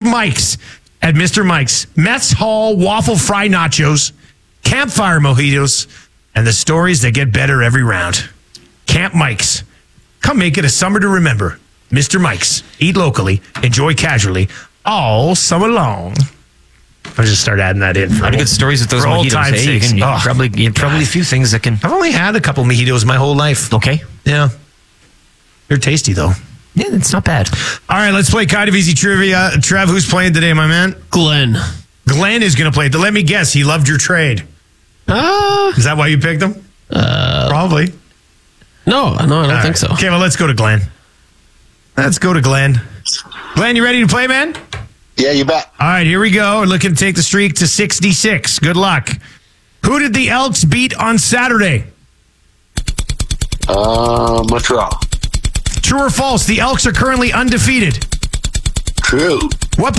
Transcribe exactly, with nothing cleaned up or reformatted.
Mike's at Mister Mike's. Mess Hall waffle fry nachos, campfire mojitos, and the stories that get better every round. Camp Mike's. Come make it a summer to remember. Mister Mike's. Eat locally, enjoy casually, all summer long. I'll just start adding that in. A lot of good stories with those for old mojitos. time's Hey, you sakes. can, you Oh, probably, you probably a few things that can. I've only had a couple mojitos my whole life. Okay. Yeah. They're tasty, though. Yeah, it's not bad. All right, let's play kind of easy trivia. Trev, who's playing today, my man? Glenn. Glenn is going to play. Let me guess. He loved your trade. Uh, Is that why you picked him? uh, Probably. no, no, I don't All think right. so. Okay, well, let's go to Glenn. Let's go to Glenn. Glenn, you ready to play, man? Yeah, you bet. All right, here we go. We're looking to take the streak to sixty-six. Good luck. Who did the Elks beat on Saturday? Uh, Montreal. True or false? The Elks are currently undefeated. True. What